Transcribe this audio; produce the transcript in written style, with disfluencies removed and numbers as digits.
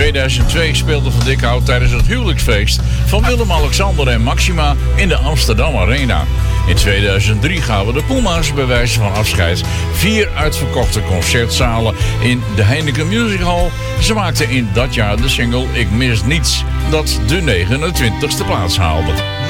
2002 speelde Van Dikhout tijdens het huwelijksfeest van Willem-Alexander en Maxima in de Amsterdam Arena. In 2003 gaven de Puma's bij wijze van afscheid 4 uitverkochte concertzalen in de Heineken Music Hall. Ze maakten in dat jaar de single Ik Mis Niets, dat de 29e plaats haalde.